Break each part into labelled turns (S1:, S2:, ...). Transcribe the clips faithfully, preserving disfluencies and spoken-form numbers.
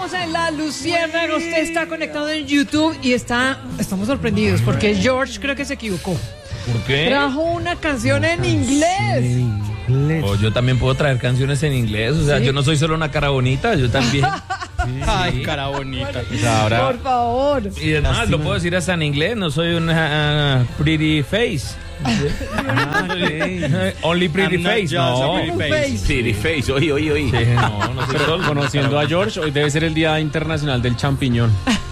S1: Estamos en La Luciérnaga, usted está conectado en YouTube y está, estamos sorprendidos porque George creo que se equivocó.
S2: ¿Por qué?
S1: Trajo una canción en inglés.
S2: Oh, yo también puedo traer canciones en inglés, o sea,
S1: ¿Sí?
S2: yo no soy solo una cara bonita, yo también.
S3: Sí. Ay, cara bonita.
S2: O sea, ahora,
S1: Por favor.
S2: y además lo puedo decir hasta en inglés, no soy una uh, pretty face. Only pretty
S3: I'm not
S2: face,
S3: just
S2: no.
S3: a pretty face.
S4: Pretty face, oí, oí, oí.
S2: Sí, no, no soy
S5: Pero
S2: solo.
S5: conociendo a George, hoy debe ser el Día Internacional del Champiñón.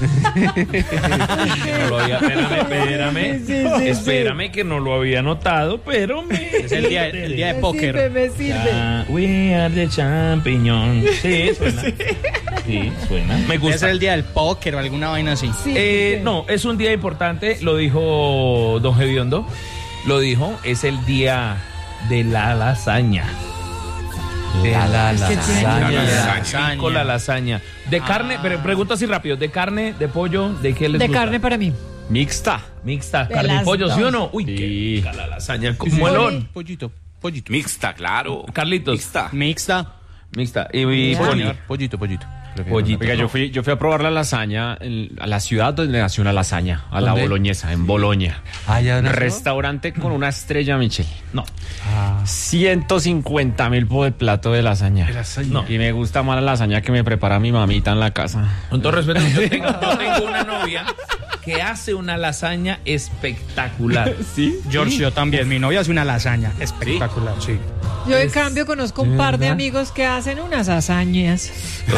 S2: No lo había, espérame, espérame,
S1: Sí, sí, sí,
S2: espérame que no lo había notado, pero me...
S3: Es el día, el día de
S1: Me
S3: póker.
S1: sirve, me sirve.
S2: Ah, we are the champiñón. Sí, suena. Sí, suena. Me
S3: Debe
S2: gusta.
S3: ser el día del póker o alguna vaina así.
S1: Sí,
S2: Eh,
S1: sí.
S2: no, es un día importante, lo dijo Don Gediondo, lo dijo, es el día de la lasaña. De la
S1: ¿Qué tiene?
S4: La
S2: lasaña.
S4: lasaña.
S2: Con la lasaña. De carne, pero pregunto así rápido, ¿de carne, de pollo, de qué les
S1: De
S2: gusta?
S1: carne para mí.
S5: Mixta.
S2: Mixta,
S1: De
S2: carne y
S1: las
S2: pollo, ¿sí
S1: dos.
S2: o no? Uy, qué
S5: Sí.
S2: rica la lasaña con
S1: Sí.
S2: muelón.
S3: Pollito, pollito.
S4: Mixta, claro.
S2: Carlitos.
S4: Mixta.
S3: Mixta.
S2: Mixta. Y, y
S1: Ya.
S2: Poli.
S3: Pollito, pollito.
S2: Pollito.
S5: Oiga,
S2: no.
S5: yo fui, yo fui a probar la lasaña en- a la ciudad donde nació una lasaña, a la
S2: ¿Dónde?
S5: boloñesa, en Boloña.
S3: Ah, ya
S5: Restaurante con una estrella Michelin.
S2: No.
S5: ciento cincuenta mil por el plato de lasaña.
S2: No.
S5: Y me gusta más la lasaña que me prepara mi mamita en la casa.
S2: Con todo respeto, yo tengo, yo tengo una novia que hace una lasaña espectacular.
S5: ¿Sí?
S3: George, yo también. Mi novia hace una lasaña espectacular, sí.
S1: Yo en cambio conozco un par de amigos que hacen unas hazañas.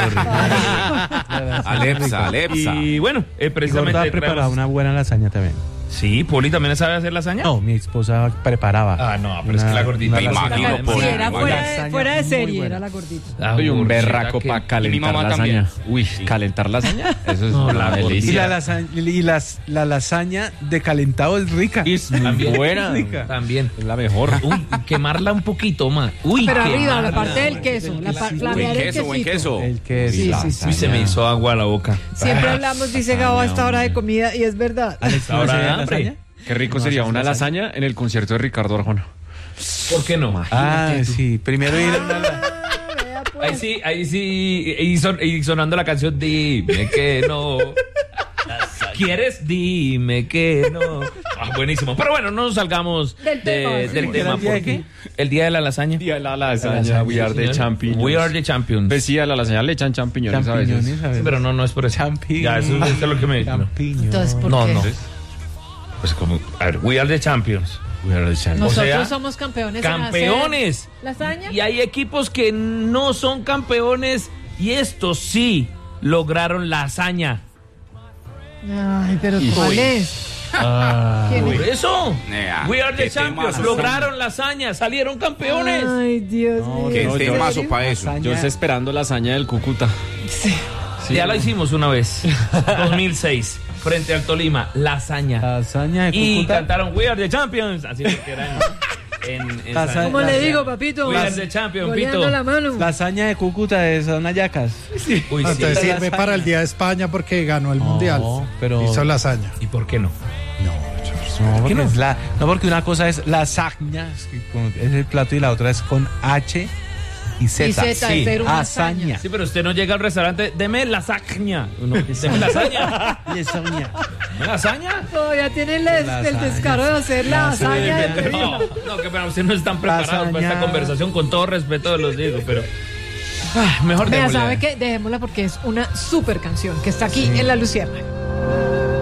S4: Alepsa, Alepsa.
S2: Y bueno, eh, precisamente.
S6: Gorda preparaba
S2: traemos-
S6: una buena lasaña también.
S2: Sí, Poli también sabe hacer lasaña.
S6: No, mi esposa preparaba.
S2: Ah, no, pero es que la gordita.
S4: Me
S2: la
S4: imagino,
S2: lasaña-
S4: Poli.
S1: Sí, era
S4: Buena
S1: fuera de,
S6: lasaña,
S1: fuera de
S6: muy
S1: serie,
S6: buena.
S1: era la gordita.
S2: Ah,
S5: Soy un
S2: gordita
S5: berraco
S2: que-
S5: para
S3: Y mi
S5: calentar
S3: mamá
S5: lasaña.
S3: también.
S5: Uy, ¿calentar lasaña? Eso es
S2: No,
S5: una
S2: la
S6: Y
S5: delicia.
S6: la lasaña, y las, la lasaña de calentado es rica.
S5: Es muy
S2: También.
S5: buena.
S6: Rica.
S2: También.
S5: Es la mejor.
S2: Uy, quemarla un poquito más. Uy,
S1: Pero arriba,
S2: quemarla.
S1: la parte del queso, la pa- flamear
S4: Buen
S1: el
S4: queso, buen
S1: quesito.
S4: queso.
S6: El que es
S1: Sí,
S6: la
S1: sí, sí.
S2: Uy, se me hizo agua a la boca.
S1: Siempre hablamos, dice Gabo, a esta hora de comida y es verdad.
S6: Alex, ¿no
S2: Ahora
S6: hace
S2: de hambre.
S6: lasaña?
S5: Qué rico sería una lasaña en el concierto de Ricardo Arjona.
S2: ¿Por qué no?
S6: Ah, sí. Primero ir a una la-
S1: Vea, pues.
S2: Ahí sí, ahí sí, y, son- y sonando la canción, dime que no. ¿Quieres? Dime que no. Ah, buenísimo. Pero bueno, no nos salgamos
S1: Del tema,
S2: de-
S1: sí.
S2: del
S6: ¿Porque
S2: tema.
S6: era el día de
S2: porque el día de la lasaña.
S5: Y a la lasaña, we are the
S2: señor.
S5: champions.
S2: We are the champions.
S5: Pues sí, a la lasaña le echan champiñones, a veces.
S6: champiñones, a ver.
S2: Sí, pero no, no es por eso.
S6: Champiñones.
S2: Ya, eso, eso es lo que me... no.
S6: Champiñones.
S1: Entonces, ¿por
S2: No,
S1: qué?
S2: no. Pues como, a ver, we are the champions.
S5: We are the champions.
S1: Nosotros
S2: O sea,
S1: somos campeones. en hacer
S2: Campeones.
S1: ¿Lasaña?
S2: Y hay equipos que no son campeones y estos sí lograron la hazaña.
S1: Ay, pero ¿cuál es? ¿Quién
S2: Por
S1: es?
S2: eso,
S4: Nea,
S2: we are the
S4: qué
S2: champions,
S4: temazo.
S2: lograron la hazaña, salieron campeones.
S1: Ay, Dios mío.
S4: Qué
S5: No, yo-
S4: temazo para eso.
S6: Lasaña.
S5: Yo estoy esperando la hazaña del Cúcuta. Sí.
S2: Ya la hicimos una vez, dos mil seis, frente al Tolima, la hazaña.
S6: Lasaña de
S2: Y
S6: Cúcuta.
S2: cantaron we are the champions, así que era en, en, en
S6: Lasa-
S2: San-
S1: ¿Cómo le digo, papito?
S2: We are the champions,
S1: Goleando
S2: Pito.
S1: la mano.
S6: Lasaña de Cúcuta de son hallacas.
S2: Uy, sí.
S7: Entonces sirve
S6: lasaña.
S7: para el Día de España porque ganó el Mundial.
S6: pero-
S7: Hizo lasaña.
S2: ¿Y por qué no?
S6: No, porque
S2: no?
S6: es la, no, porque una cosa es lasaña, es, que con- es el plato, y la otra es con H y Z.
S1: Y Z, es
S6: Sí,
S1: ser una
S6: hazaña.
S2: Sí, pero usted no llega al restaurante, deme lasaña. Uno, deme lasaña.
S6: Lasaña.
S2: ¿Deme lasaña?
S1: Todavía tiene el, el
S6: Lasaña.
S1: descaro de hacer la hazaña de Tolima.
S2: No, no, que para usted no están preparados para esta
S6: Lasaña.
S2: conversación, con todo respeto los digo, pero ah, mejor
S1: Vea,
S2: démosle.
S1: ¿sabe qué? Dejémosla porque es una super canción que está aquí en La Luciérnaga.